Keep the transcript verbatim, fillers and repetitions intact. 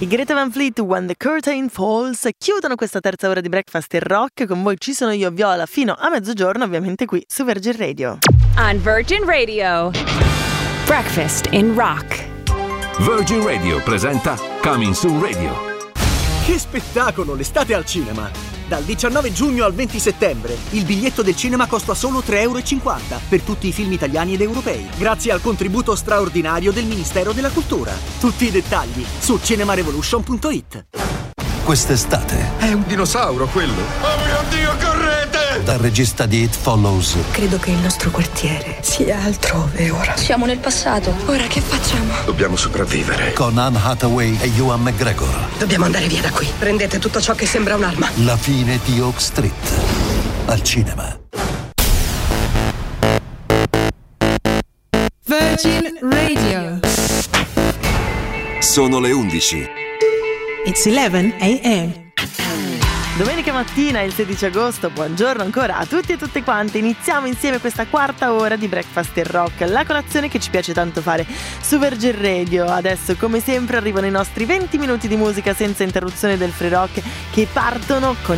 Greta Van Fleet, When the Curtain Falls, chiudono questa terza ora di Breakfast in Rock. Con voi ci sono io, Viola, fino a mezzogiorno, ovviamente qui su Virgin Radio. On Virgin Radio, Breakfast in Rock. Virgin Radio presenta Coming Soon Radio. Che spettacolo, l'estate al cinema! Dal diciannove giugno al venti settembre il biglietto del cinema costa solo tre e cinquanta euro per tutti i film italiani ed europei, grazie al contributo straordinario del Ministero della Cultura. Tutti i dettagli su cinemarevolution punto it. Quest'estate è un dinosauro quello. Oh mio Dio, correte! Dal regista di It Follows. Credo che il nostro quartiere sia altrove ora. Siamo nel passato. Ora che facciamo? Dobbiamo sopravvivere. Con Anne Hathaway e Ewan McGregor. Dobbiamo andare via da qui. Prendete tutto ciò che sembra un'arma. La fine di Oak Street. Al cinema. Virgin Radio. Sono le undici. It's eleven a.m. Domenica mattina, il sedici agosto, buongiorno ancora a tutti e tutte quante. Iniziamo insieme questa quarta ora di Breakfast in Rock, la colazione che ci piace tanto fare su Virgin Radio. Adesso, come sempre, arrivano i nostri venti minuti di musica senza interruzione del free rock che partono con